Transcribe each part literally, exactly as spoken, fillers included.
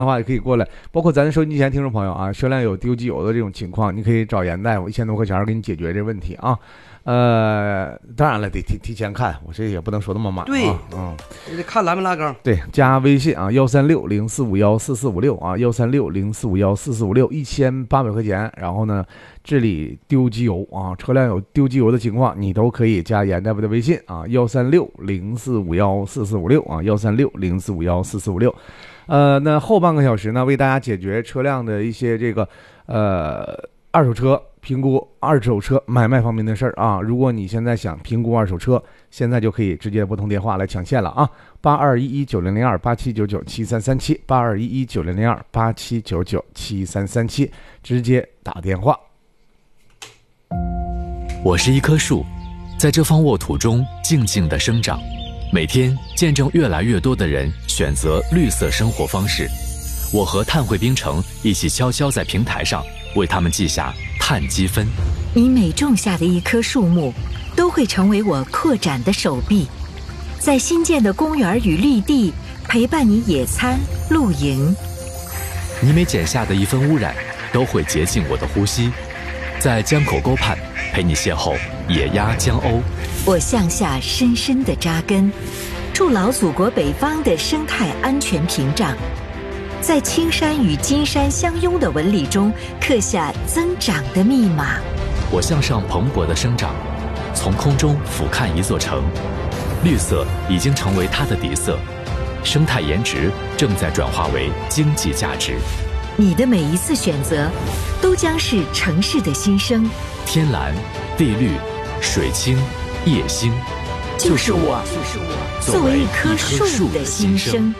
的话也可以过来，包括咱收音机前听众朋友啊，车辆有丢机油的这种情况，你可以找严大夫一千多块钱给你解决这问题啊。呃，当然了，得提提前看，我这也不能说那么满、啊。 对， 嗯， 得看拉没拉缸。 对，加微信啊，幺三六零四五幺四四五六啊，幺三六零四五幺四四五六，一千八百块钱。然后呢，这里丢机油啊，车辆有丢机油的情况，你都可以加严大夫的微信啊，幺三六零四五幺四四五六啊，幺三六零四五幺四四五六。呃，那后半个小时呢，为大家解决车辆的一些这个呃二手车评估、二手车买卖方面的事儿啊。如果你现在想评估二手车，现在就可以直接拨通电话来抢线了啊，八二一一九零零二八七九九七三三七，八二一一九零零二八七九九七三三七，直接打电话。 我是一棵树，在这方沃土中静静地生长，每天见证越来越多的人选择绿色生活方式。我和碳汇冰城一起悄悄在平台上为他们记下碳积分。 你每种下的一棵树木，都会成为我扩展的手臂，在新建的公园与绿地陪伴你野餐、露营。 你每减下的一分污染，都会洁净我的呼吸，在江口沟畔陪你邂逅野鸭、江鸥。 我向下深深地扎根，筑牢祖国北方的生态安全屏障，在青山与金山相拥的纹理中刻下增长的密码。 我向上蓬勃的生长，从空中俯瞰一座城，绿色已经成为它的底色，生态颜值正在转化为经济价值。 你的每一次选择，都将是城市的新生。 天蓝、地绿、水清、夜星， 就是我，就是我，作为一棵树的新生。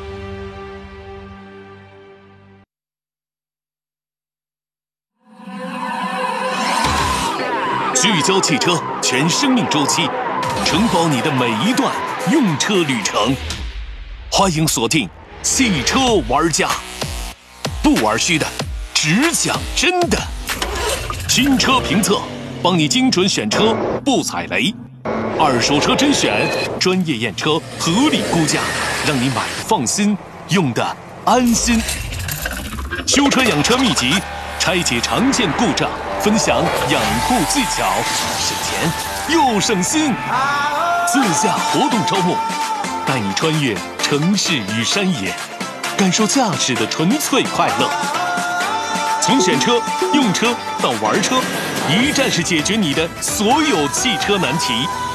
聚焦汽车全生命周期，承包你的每一段用车旅程。欢迎锁定汽车玩家，不玩虚的，只讲真的。新车评测，帮你精准选车，不踩雷；二手车甄选，专业验车，合理估价，让你买的放心，用的安心。修车养车秘籍，拆解常见故障，分享养护技巧，省钱又省心。自驾活动招募，带你穿越城市与山野，感受驾驶的纯粹快乐。从选车、用车到玩车，一站式解决你的所有汽车难题。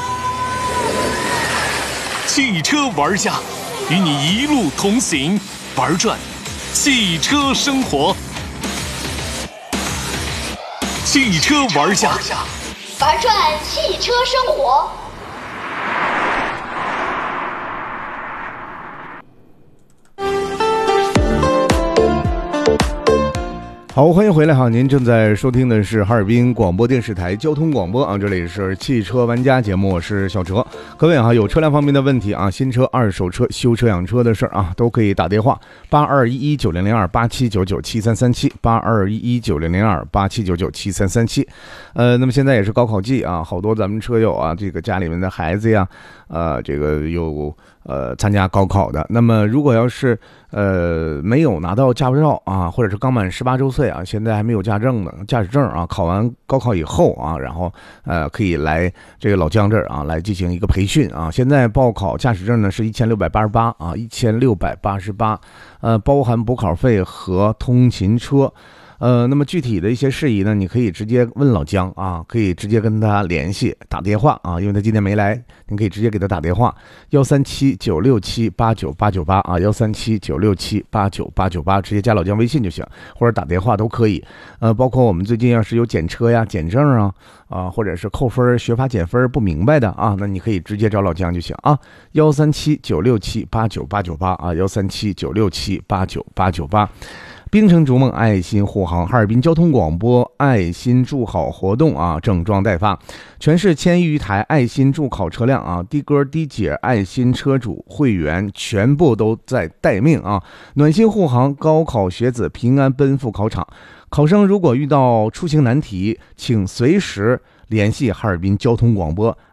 汽车玩家，与你一路同行，玩转汽车生活。汽车玩家， 玩转汽车生活。 好，欢迎回来哈！您正在收听的是哈尔滨广播电视台交通广播啊，这里是汽车玩家节目，我是小哲。各位哈，有车辆方面的问题啊，新车、二手车、修车、养车的事儿啊，都可以打电话八二一一九零零二八七九九七三三七八二一一九零零二八七九九七三三七。呃，那么现在也是高考季啊，好多咱们车友啊，这个家里面的孩子呀，呃，这个有呃参加高考的。那么如果要是呃没有拿到驾照啊，或者是刚满十八周岁啊，现在还没有驾证的驾驶证啊，考完高考以后啊，然后呃可以来这个老姜这儿啊来进行一个培训啊。现在报考驾驶证呢是一千六百八十八啊，一千六百八十八，呃，包含补考费和通勤车。呃，那么具体的一些事宜呢，你可以直接问老姜啊，可以直接跟他联系，打电话啊，因为他今天没来，你可以直接给他打电话，幺三七九六七八九八九八啊，幺三七九六七八九八九八，直接加老姜微信就行，或者打电话都可以。呃，包括我们最近要是有检车呀、检证啊，啊，或者是扣分、学法减分不明白的啊，那你可以直接找老姜就行啊，幺三七九六七八九八九八啊，幺三七九六七八九八九八。冰城逐梦爱心护航，哈尔滨交通广播爱心助考活动啊，整装待发，全市千余台爱心助考车辆啊，的哥的姐爱心车主会员全部都在待命啊，暖心护航，高考学子平安奔赴考场。考生如果遇到出行难题，请随时联系哈尔滨交通广播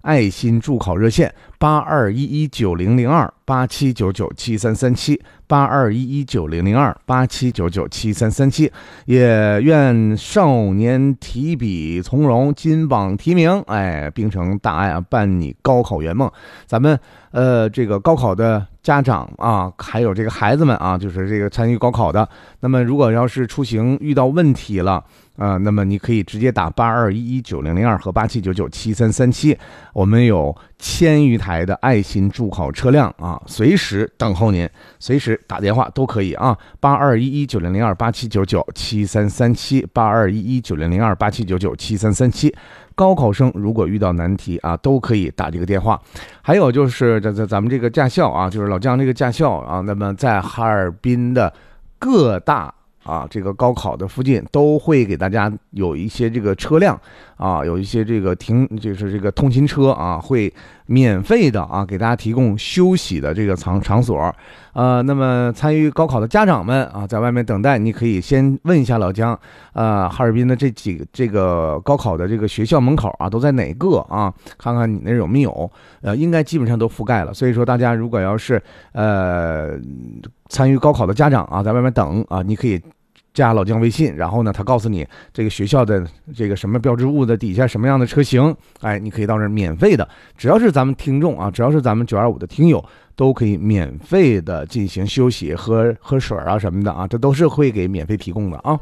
爱心助考热线八二一一九零零二八七九九七三三七八二一一九零零二八七九九七三三七，也愿少年提笔从容，金榜题名，哎，并成大爱啊，伴你高考圆梦。咱们呃这个高考的家长啊，还有这个孩子们啊，就是这个参与高考的，那么如果要是出行遇到问题了啊、呃，那么你可以直接打八二一一九零零二和八七九九七三三七，我们有千余台的爱心助考车辆啊，随时等候您，随时打电话都可以啊，八二一一九零零二八七九九七三三七八二一一九零零二八七九九七三三七。高考生如果遇到难题啊，都可以打这个电话。还有就是在在咱们这个驾校啊，就是老姜这个驾校啊，那么在哈尔滨的各大啊，这个高考的附近都会给大家有一些这个车辆啊，有一些这个停就是这个通勤车啊，会免费的啊给大家提供休息的这个场场所。呃，那么参与高考的家长们啊，在外面等待，你可以先问一下老姜，呃，哈尔滨的这几个这个高考的这个学校门口啊，都在哪个啊？看看你那有没有，呃，应该基本上都覆盖了。所以说，大家如果要是呃参与高考的家长啊，在外面等啊，你可以加老姜微信，然后呢，他告诉你这个学校的这个什么标志物的底下什么样的车型，哎，你可以到这儿免费的，只要是咱们听众啊，只要是咱们九二五的听友，都可以免费的进行休息、喝喝水啊什么的啊，这都是会给免费提供的啊。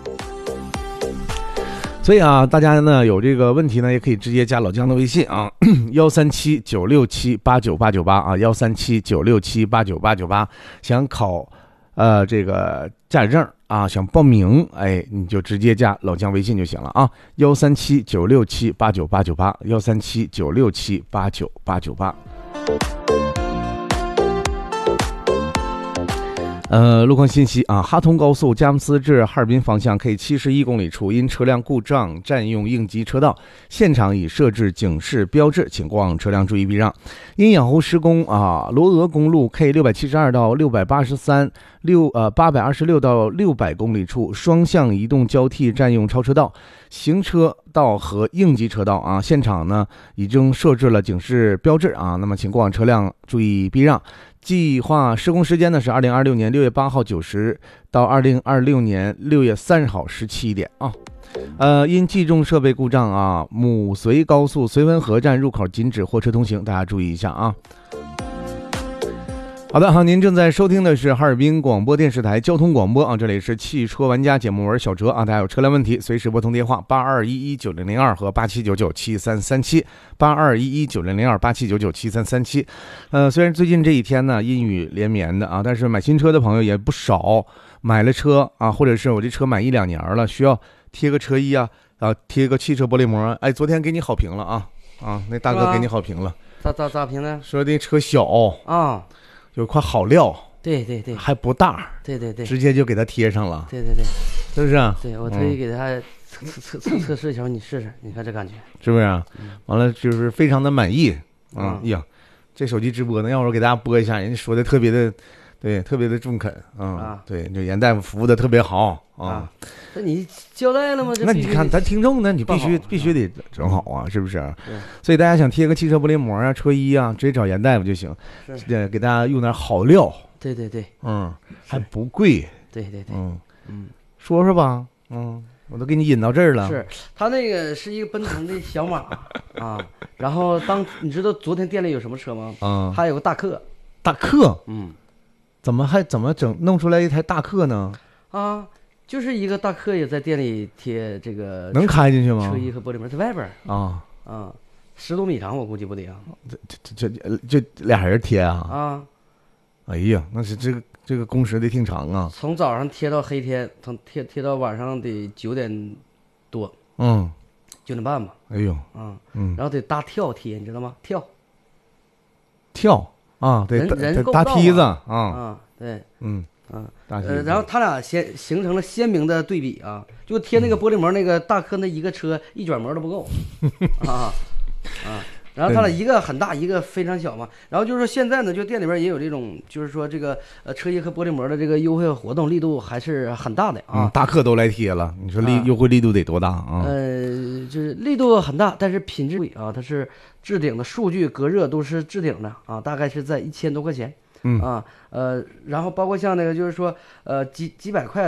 所以啊，大家呢有这个问题呢，也可以直接加老姜的微信啊，幺三七九六七八九八九八啊，幺三七九六七八九八九八，想考呃这个驾驶证啊，想报名，哎，你就直接加老姜微信就行了啊，幺三七九六七八九八九八，幺三七九六七八九八九八。呃，路况信息啊，哈通高速佳木斯至哈尔滨方向 K 七十一公里处，因车辆故障占用应急车道，现场已设置警示标志，请过往车辆注意避让。因养护施工啊，罗峨公路 K 六百七十二到六百八十三六呃八百二十六到六百公里处，双向移动交替占用超车道、行车道和应急车道啊，现场呢已经设置了警示标志啊，那么请过往车辆注意避让。计划施工时间呢是二零二六年六月八号九时到二零二六年六月三十号十七点啊。呃，因计重设备故障啊，母绥高速绥文河站入口禁止货车通行，大家注意一下啊。好的，好，您正在收听的是哈尔滨广播电视台交通广播啊，这里是汽车玩家节目，我是小哲啊，大家有车辆问题随时拨通电话八二一一九零零二和八七九九七三三七八二一一九零零二八七九九七三三七。呃，虽然最近这一天呢阴雨连绵的啊，但是买新车的朋友也不少，买了车啊，或者是我这车买一两年了，需要贴个车衣啊，啊贴个汽车玻璃膜，哎，昨天给你好评了啊啊，那大哥给你好评了， 咋咋咋评呢？ 说那车小啊。 有块好料， 对对对， 还不大， 对对对， 直接就给他贴上了， 对对对， 是不是啊？ 对，我特意给他测测测测试一下，你试试，你看这感觉是不是啊？完了就是非常的满意啊！呀，这手机直播呢，要我给大家播一下，人家说的特别的，对，特别的中肯啊，对，就严大夫服务的特别好啊。 那你交代了吗？ 那你看咱听众呢，你必须必须得整好啊，是不是？所以大家想贴个汽车玻璃膜啊、车衣啊，直接找严大夫就行。是，给大家用点好料。 对对对， 嗯，还不贵。 对对对， 嗯嗯，说说吧，嗯，我都给你引到这儿了。 是他那个是一个奔腾的小马啊，然后当你知道昨天店里有什么车吗？ 嗯， 还有个大客。 大客， 嗯， 怎么还怎么整弄出来一台大客呢？ 啊。就是一个大客也在店里贴这个， 能开进去吗？ 车衣和玻璃膜在外边啊啊，十多米长，我估计不得啊。 这这这这俩人贴啊啊！ 哎呀，那是这个这个工时得挺长啊。 从早上贴到黑天，从贴贴到晚上得九点多， 嗯， 九点半吧。 哎呦， 啊嗯， 然后得搭跳贴，你知道吗？跳跳啊，对， 人搭梯子啊啊，对， 嗯。 啊，呃，然后他俩先形成了鲜明的对比啊，就贴那个玻璃膜，那个大客那一个车一卷膜都不够啊啊，然后他俩一个很大，一个非常小嘛。然后就是说现在呢，就店里边也有这种，就是说这个呃车衣和玻璃膜的这个优惠活动力度还是很大的啊。 大客都来贴了，你说力优惠力度得多大啊？ 呃， 就是力度很大，但是品质贵啊，它是置顶的，数据隔热都是置顶的啊，大概是在一千多块钱。 嗯啊，呃，然后包括像那个就是说，呃，几几百块